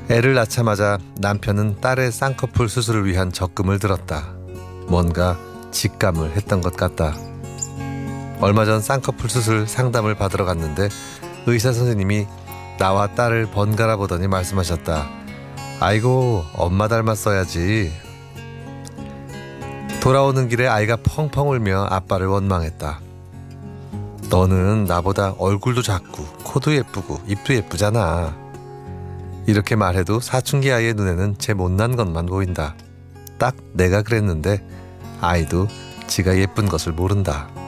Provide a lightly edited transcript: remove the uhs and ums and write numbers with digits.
애를 낳자마자 남편은 딸의 쌍꺼풀 수술을 위한 적금을 들었다. 뭔가 직감을 했던 것 같다. 얼마 전 쌍꺼풀 수술 상담을 받으러 갔는데 의사 선생님이 나와 딸을 번갈아 보더니 말씀하셨다. 아이고, 엄마 닮았어야지. 돌아오는 길에 아이가 펑펑 울며 아빠를 원망했다. 너는 나보다 얼굴도 작고 코도 예쁘고 입도 예쁘잖아. 이렇게 말해도 사춘기 아이의 눈에는 제 못난 것만 보인다. 딱 내가 그랬는데 아이도 지가 예쁜 것을 모른다.